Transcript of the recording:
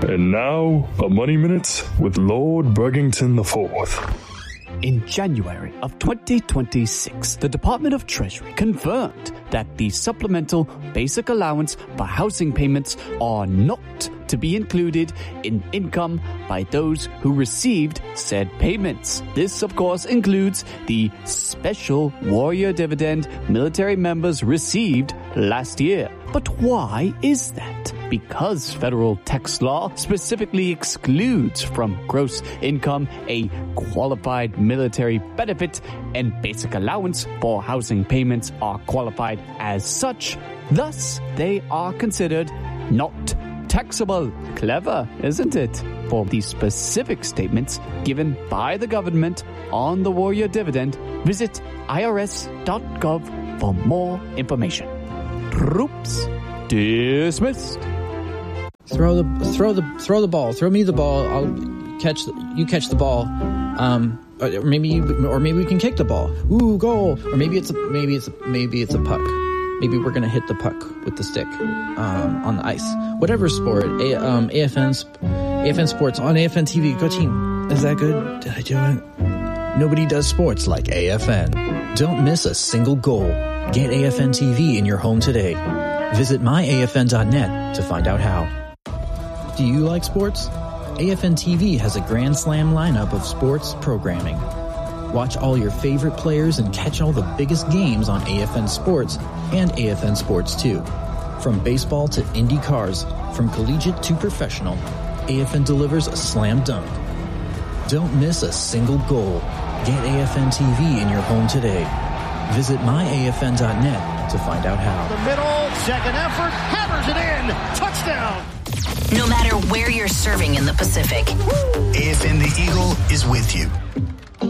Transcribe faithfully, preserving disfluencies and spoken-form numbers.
And now, a Money Minute with Lord Burgington the fourth. In January of twenty twenty-six, the Department of Treasury confirmed that the supplemental basic allowance for housing payments are not to be included in income by those who received said payments. This, of course, includes the special warrior dividend military members received last year. But why is that? Because federal tax law specifically excludes from gross income a qualified military benefit, and basic allowance for housing payments are qualified as such. Thus, they are considered not taxable. Clever, isn't it? For the specific statements given by the government on the warrior dividend, visit I R S dot gov for more information. Oops. Dismissed. Throw the throw the throw the ball. Throw me the ball. I'll catch. The, you catch the ball. Um, or maybe you, or maybe we can kick the ball. Ooh, goal. Or maybe it's a maybe it's a, maybe it's a puck. Maybe we're gonna hit the puck with the stick um, on the ice. Whatever sport. A, um, A F N A F N Sports on A F N T V. Go team. Is that good? Did I do it? Nobody does sports like A F N. Don't miss a single goal. Get A F N T V in your home today. Visit my A F N dot net to find out how. Do you like sports? A F N T V has a Grand Slam lineup of sports programming. Watch all your favorite players and catch all the biggest games on A F N Sports and A F N Sports two. From baseball to Indy cars, from collegiate to professional, A F N delivers a slam dunk. Don't miss a single goal. Get A F N T V in your home today. Visit my A F N dot net to find out how. The middle, second effort, hammers it in. Touchdown. No matter where you're serving in the Pacific, A F N The Eagle is with you.